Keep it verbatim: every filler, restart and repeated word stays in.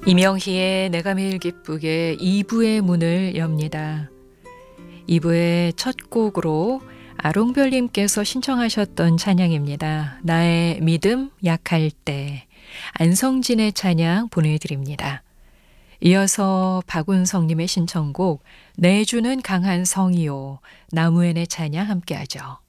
이명희의 내가 매일 기쁘게 이 부의 문을 엽니다. 이 부의 첫 곡으로 아롱별님께서 신청하셨던 찬양입니다. 나의 믿음 약할 때 안성진의 찬양 보내드립니다. 이어서 박운성님의 신청곡 내주는 강한 성이요 나무엔의 찬양 함께하죠.